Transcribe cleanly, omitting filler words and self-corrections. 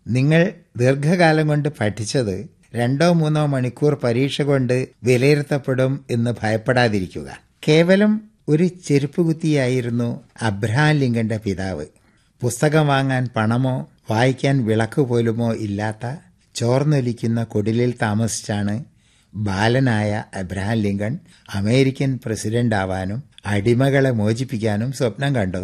നിങ്ങൾ ദീർഘകാലം കൊണ്ട് പഠിച്ചത് 2-3 മണിക്കൂർ പരീക്ഷ കൊണ്ട് വിലയിരുത്തപ്പെടും എന്ന് ഭയപ്പെടാതിരിക്കുക. കേവലം ഒരു ചെരുപ്പുകുത്തിയായിരുന്നു അബ്രഹാം ലിങ്കന്റെ പിതാവ്. പുസ്തകം വാങ്ങാൻ പണമോ വായിക്കാൻ വിളക്ക് പോലുമോ ഇല്ലാത്ത ചോർന്നൊലിക്കുന്ന കുടിലിൽ താമസിച്ചാണ് ബാലനായ അബ്രഹാം ലിങ്കൺ അമേരിക്കൻ പ്രസിഡന്റ് ആവാനും അടിമകളെ മോചിപ്പിക്കാനും സ്വപ്നം കണ്ടത്.